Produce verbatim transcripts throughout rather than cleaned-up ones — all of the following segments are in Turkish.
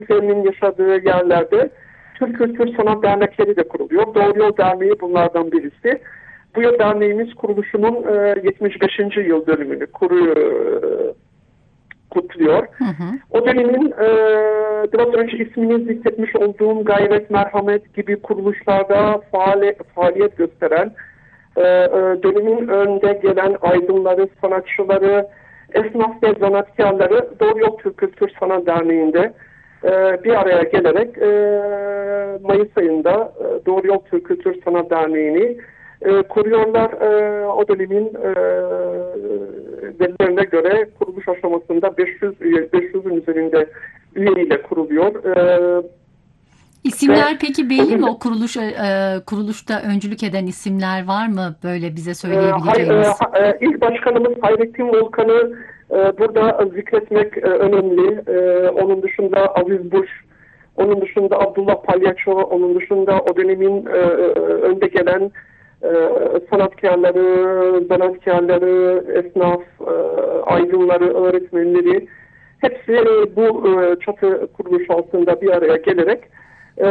müziklerinin yaşadığı yerlerde Türk Kültür Sanat Dernekleri de kuruluyor. Doğru Yol Derneği bunlardan birisi. Bu yıl derneğimiz kuruluşunun e, yetmiş beşinci yıl dönümünü kuruyor, e, kutluyor. Hı hı. O dönemin e, biraz önce ismini zikretmiş olduğum Gayret, Merhamet gibi kuruluşlarda faali, faaliyet gösteren, e, e, dönemin önde gelen aydınları, sanatçıları, esnaf ve zanaatkarları Doğru Yol Türk Kültür Sanat Derneği'nde e, bir araya gelerek e, Mayıs ayında e, Doğru Yol Türk Kültür Sanat Derneği'ni e, kuruyorlar. E, o dönemin e, verilerine göre kuruluş aşamasında beş yüz üye, beş yüzün üzerinde üyeyle kuruluyor. E, İsimler ve peki belli mi? O kuruluş e, kuruluşta öncülük eden isimler var mı? Böyle bize e, hay, e, söyleyebileceğiniz. ha- e, ilk başkanımız Hayrettin Volkan'ı e, burada zikretmek e, önemli. E, onun dışında Aziz Buş, onun dışında Abdullah Palyaço, onun dışında o dönemin e, önde gelen e, sanatkarları, zanaatkarları, esnaf, e, aydınları, öğretmenleri hepsi e, bu e, çatı kuruluş altında bir araya gelerek e,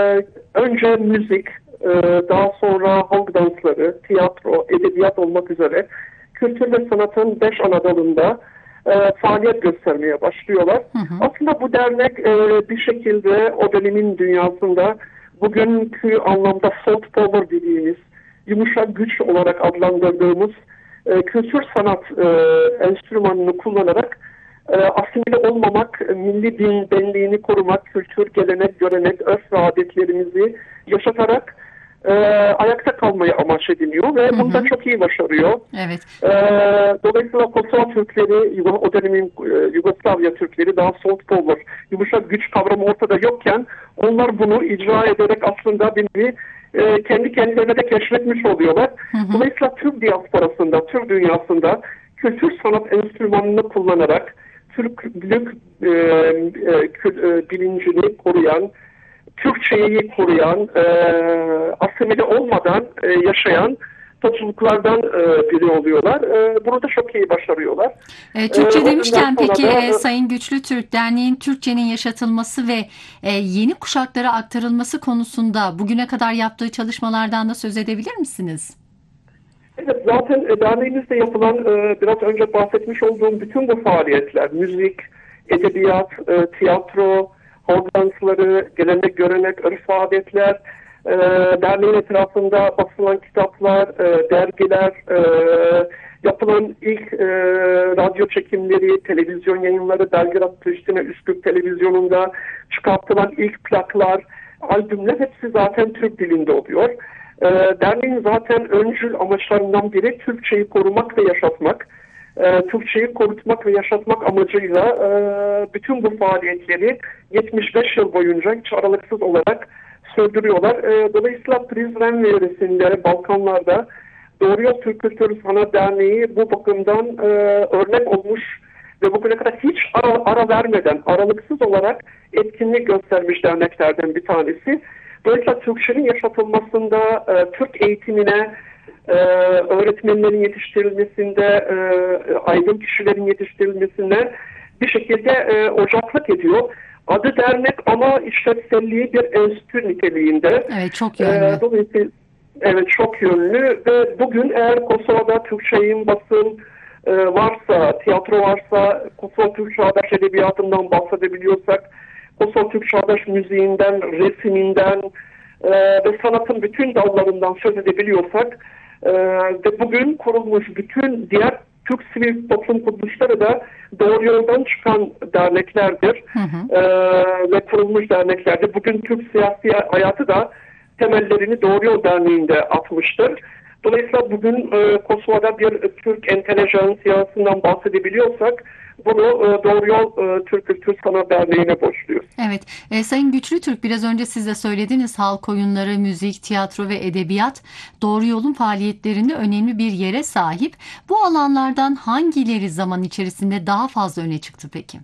önce müzik, e, daha sonra halk dansları, tiyatro, edebiyat olmak üzere kültür ve sanatın beş ana dalında e, faaliyet göstermeye başlıyorlar. Hı hı. Aslında bu dernek e, bir şekilde o dönemin dünyasında bugünkü anlamda soft power dediğimiz, yumuşak güç olarak adlandırdığımız e, kültür sanat e, enstrümanını kullanarak e, asimile olmamak, e, milli din benliğini korumak, kültür, gelenek, görenek, örf ve adetlerimizi yaşatarak e, ayakta kalmayı amaç ediniyor ve Hı hı. bunu da çok iyi başarıyor. Evet. E, dolayısıyla Kosova Türkleri, Yugo- o dönemin e, Yugoslavya Türkleri daha soft power, yumuşak güç kavramı ortada yokken onlar bunu icra ederek aslında bir nevi e, kendi kendilerine de keşfetmiş oluyorlar. Hı hı. Dolayısıyla Türk diasporasında, Türk dünyasında kültür sanat enstrümanını kullanarak Türklük e, e, kül, e, bilincini koruyan, Türkçeyi koruyan, e, asimile olmadan e, yaşayan topluluklardan e, biri oluyorlar. E, bunu da çok iyi başarıyorlar. E, Türkçe E, demişken ondan sonra peki da, e, e, Sayın Güçlü Türk Derneği'nin Türkçenin yaşatılması ve e, yeni kuşaklara aktarılması konusunda bugüne kadar yaptığı çalışmalardan da söz edebilir misiniz? Evet, zaten e, derneğimizde yapılan e, biraz önce bahsetmiş olduğum bütün bu faaliyetler, müzik, edebiyat, e, tiyatro, halk dansları, gelenek, görenek, örf adetler, e, derneğin etrafında basılan kitaplar, e, dergiler, e, yapılan ilk e, radyo çekimleri, televizyon yayınları, Belgrad, Priştine, Üsküp televizyonunda çıkartılan ilk plaklar, albümler hepsi zaten Türk dilinde oluyor. E, derneğin zaten öncül amaçlarından biri Türkçeyi korumak ve yaşatmak. E, Türkçeyi korutmak ve yaşatmak amacıyla e, bütün bu faaliyetleri yetmiş beş yıl boyunca hiç aralıksız olarak sürdürüyorlar. E, dolayısıyla Prizren yöresinde, Balkanlarda Doğru Yol Türk Kültür Sanat Derneği bu bakımdan e, örnek olmuş ve bugüne kadar hiç ara, ara vermeden aralıksız olarak etkinlik göstermiş derneklerden bir tanesi. Dolayısıyla Türkçenin yaşatılmasında, e, Türk eğitimine, e, öğretmenlerin yetiştirilmesinde, e, aydın kişilerin yetiştirilmesinde bir şekilde e, ocaklık ediyor. Adı dernek ama işlevselliği bir enstitü niteliğinde. Evet, çok yönlü. E, dolayısıyla evet, çok yönlü ve bugün eğer Kosova'da Türkçe yayın basın e, varsa, tiyatro varsa, Kosova Türk Çağdaş Edebiyatı'ndan bahsedebiliyorsak, Kosova Türk Çağdaş müziğinden, resiminden e, ve sanatın bütün dallarından söz edebiliyorsak e, ve bugün kurulmuş bütün diğer Türk sivil toplum kuruluşları da doğru yoldan çıkan derneklerdir. Hı hı. E, ve kurulmuş derneklerdir. Bugün Türk siyasi hayatı da temellerini Doğru Yol Derneği'nde atmıştır. Dolayısıyla bugün e, Kosova'da bir e, Türk entelejansiyasından bahsedebiliyorsak bunu e, Doğru Yol e, Türk Kültür Sanat Derneği'ne borçluyuz. Evet, e, Sayın Güçlü Türk biraz önce siz de söylediniz halk oyunları, müzik, tiyatro ve edebiyat Doğru Yol'un faaliyetlerinde önemli bir yere sahip. Bu alanlardan hangileri zaman içerisinde daha fazla öne çıktı peki?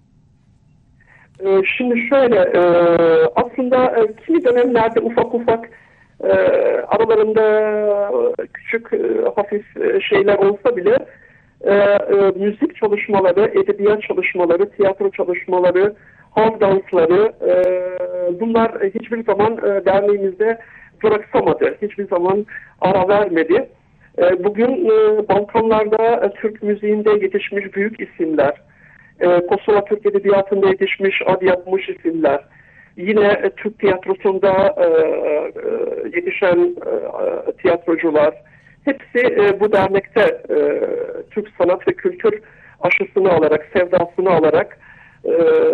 E, şimdi şöyle, e, aslında e, kimi dönemlerde ufak ufak e, aralarında e, küçük e, hafif e, şeyler olsa bile e, e, müzik çalışmaları, edebiyat çalışmaları, tiyatro çalışmaları, halk dansları, e, bunlar hiçbir zaman e, derneğimizde duraksamadı. Hiçbir zaman ara vermedi. E, bugün e, Balkanlarda e, Türk müziğinde yetişmiş büyük isimler, e, Kosova Türk Edebiyatı'nda yetişmiş, ad yapmış isimler, yine e, Türk tiyatrosunda e, e, yetişen e, tiyatrocular, hepsi e, bu dernekte e, Türk sanat ve kültür aşısını alarak, sevdasını alarak e,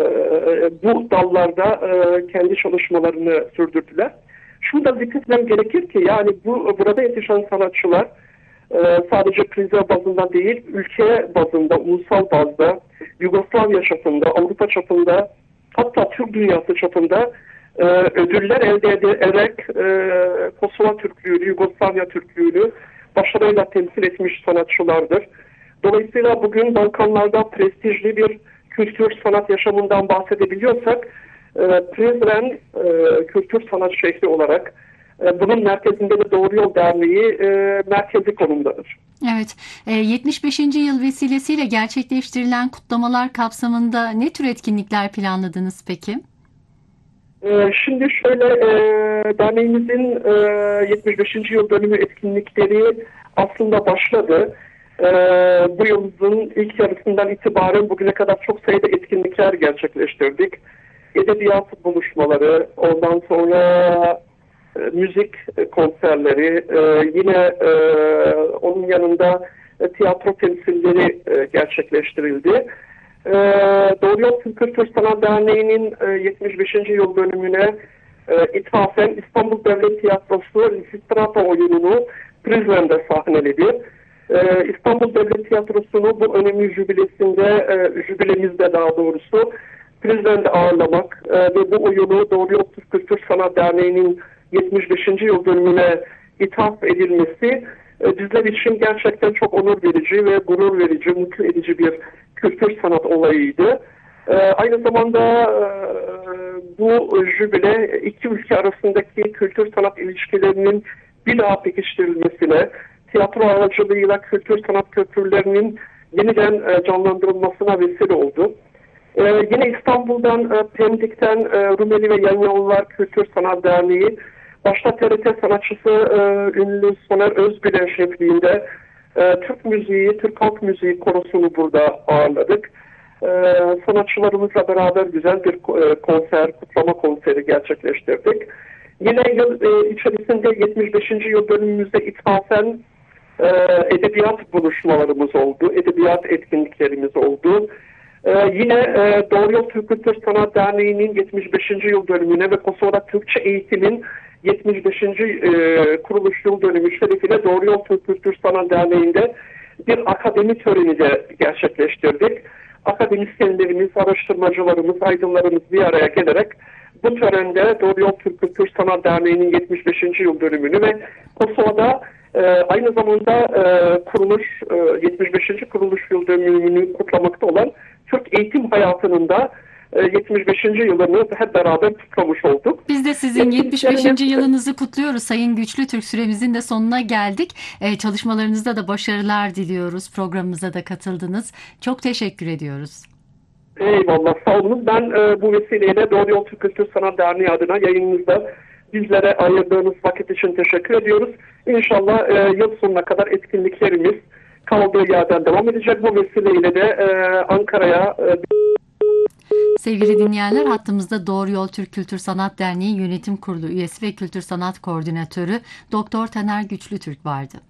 bu dallarda e, kendi çalışmalarını sürdürdüler. Şunu da zikretmem gerekir ki yani bu burada yetişen sanatçılar e, sadece Prizren bazında değil, ülke bazında, ulusal bazda, Yugoslavya çapında, Avrupa çapında, hatta Türk dünyası çapında e, ödüller elde ederek e, Kosova Türklüğünü, Yugoslavya Türklüğünü başarıyla temsil etmiş sanatçılardır. Dolayısıyla bugün Balkanlarda prestijli bir kültür sanat yaşamından bahsedebiliyorsak, e, Prizren e, kültür sanat şehri olarak e, bunun merkezinde de Doğru Yol Derneği e, merkezi konumdadır. Evet, e, yetmiş beşinci yıl vesilesiyle gerçekleştirilen kutlamalar kapsamında ne tür etkinlikler planladınız peki? E, şimdi şöyle, e, derneğimizin e, yetmiş beşinci yıl dönümü etkinlikleri aslında başladı. E, bu yılın ilk yarısından itibaren bugüne kadar çok sayıda etkinlikler gerçekleştirdik. Edebiyat buluşmaları, ondan sonra e, müzik konserleri, e, yine e, onun yanında e, tiyatro temsilleri e, gerçekleştirildi. E, Doğru Yol Türk Kültür Sanat Derneği'nin e, yetmiş beşinci yıl dönümüne e, ithafen İstanbul Devlet Tiyatrosu Listrata oyununu Prizren'de sahneledi. Ee, İstanbul Devlet Tiyatrosu'nu bu önemli jübilesinde, e, jübilemizde daha doğrusu Prizren'de ağırlamak e, ve bu oyunu Doğru Yol Türk Kültür Sanat Derneği'nin yetmiş beşinci yıl dönümüne ithaf edilmesi e, bizler için gerçekten çok onur verici ve gurur verici, mutlu edici bir kültür sanat olayıydı. E, aynı zamanda e, bu jübile iki ülke arasındaki kültür sanat ilişkilerinin bir daha pekiştirilmesine, tiyatro aracılığıyla kültür sanat köprülerinin yeniden e, canlandırılmasına vesile oldu. E, yine İstanbul'dan, e, Pendik'ten e, Rumeli ve Yanyolular Kültür Sanat Derneği, başta T R T sanatçısı e, ünlü Soner Özbilen şefliğinde e, Türk müziği, Türk halk müziği korosunu burada ağırladık. E, sanatçılarımızla beraber güzel bir e, konser, kutlama konseri gerçekleştirdik. Yine yıl e, içerisinde yetmiş beşinci yıl dönümümüzde ithafen e, edebiyat buluşmalarımız oldu, edebiyat etkinliklerimiz oldu. E, yine e, Doğru Yol Türk Kültür Sanat Derneği'nin yetmiş beşinci yıl dönümüne ve Kosova'da Türkçe eğitimin yetmiş beşinci E, kuruluş yıl dönümü şerefiyle Doğru Yol Türk Kültür Sanat Derneği'nde bir akademi töreni de gerçekleştirdik. Akademisyenlerimiz, araştırmacılarımız, aydınlarımız bir araya gelerek bu törende Doğru Yol Türk Kültür Sanat Derneği'nin yetmiş beşinci yıl dönümünü ve Kosova'da e, aynı zamanda e, kuruluş e, yetmiş beşinci kuruluş yıl dönümünü kutlamakta olan Türk eğitim hayatının da e, yetmiş beşinci yılını hep beraber kutlamış olduk. Biz de sizin yetmiş beşinci yılınızı kutluyoruz Sayın Güçlü Türk. Süremizin de sonuna geldik. Ee, çalışmalarınızda da başarılar diliyoruz. Programımıza da katıldınız. Çok teşekkür ediyoruz. Eyvallah, sağ olun. Ben e, bu vesileyle Doğru Yol Türk Kültür Sanat Derneği adına yayınınızda bizlere ayırdığınız vakit için teşekkür ediyoruz. İnşallah e, yıl sonuna kadar etkinliklerimiz kaldığı yerden devam edecek. Bu vesileyle de e, Ankara'ya... E, Sevgili dinleyenler, hattımızda Doğru Yol Türk Kültür Sanat Derneği Yönetim Kurulu üyesi ve Kültür Sanat Koordinatörü Doktor Taner Güçlü Türk vardı.